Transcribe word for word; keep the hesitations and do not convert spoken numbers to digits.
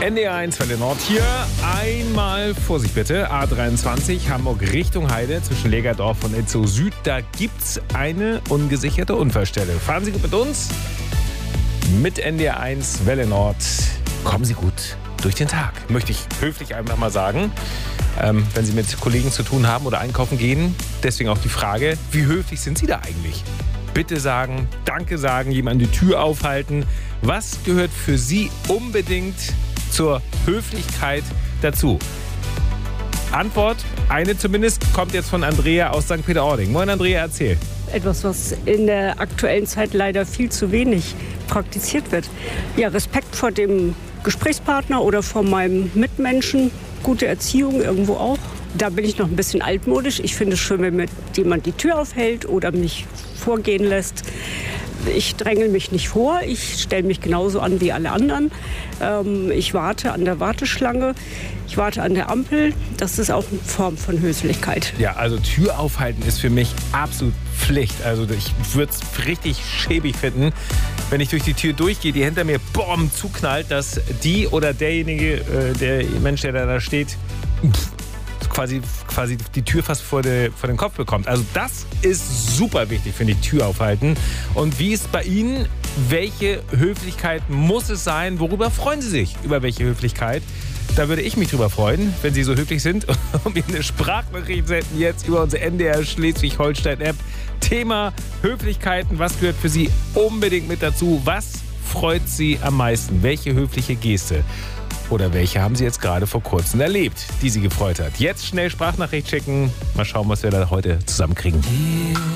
N D R eins Welle Nord hier. Einmal Vorsicht bitte. A dreiundzwanzig Hamburg Richtung Heide zwischen Legerdorf und Itzehoe Süd. Da gibt's eine ungesicherte Unfallstelle. Fahren Sie gut mit uns. Mit N D R eins Welle Nord. Kommen Sie gut durch den Tag. Möchte ich höflich einfach mal sagen. Ähm, wenn Sie mit Kollegen zu tun haben oder einkaufen gehen. Deswegen auch die Frage, wie höflich sind Sie da eigentlich? Bitte sagen, Danke sagen, jemand die Tür aufhalten. Was gehört für Sie unbedingt zur Höflichkeit dazu? Antwort, eine zumindest, kommt jetzt von Andrea aus Sankt Peter-Ording. Moin Andrea, erzähl. Etwas, was in der aktuellen Zeit leider viel zu wenig praktiziert wird. Ja, Respekt vor dem Gesprächspartner oder vor meinem Mitmenschen. Gute Erziehung irgendwo auch. Da bin ich noch ein bisschen altmodisch. Ich finde es schön, wenn mir jemand die Tür aufhält oder mich vorgehen lässt. Ich drängel mich nicht vor. Ich stelle mich genauso an wie alle anderen. Ähm, ich warte an der Warteschlange. Ich warte an der Ampel. Das ist auch eine Form von Höflichkeit. Ja, also Tür aufhalten ist für mich absolut Pflicht. Also ich würde es richtig schäbig finden, wenn ich durch die Tür durchgehe, die hinter mir boom, zuknallt, dass die oder derjenige, äh, der Mensch, der da steht, pff, quasi, quasi die Tür fast vor, de, vor den Kopf bekommt. Also das ist super wichtig, finde ich, Tür aufhalten. Und wie ist bei Ihnen? Welche Höflichkeit muss es sein? Worüber freuen Sie sich? Über welche Höflichkeit? Da würde ich mich drüber freuen, wenn Sie so höflich sind und mir eine Sprachnachricht senden jetzt über unsere N D R Schleswig-Holstein-App. Thema Höflichkeiten. Was gehört für Sie unbedingt mit dazu? Was freut Sie am meisten? Welche höfliche Geste? Oder welche haben Sie jetzt gerade vor kurzem erlebt, die Sie gefreut hat? Jetzt schnell Sprachnachricht schicken. Mal schauen, was wir da heute zusammen kriegen.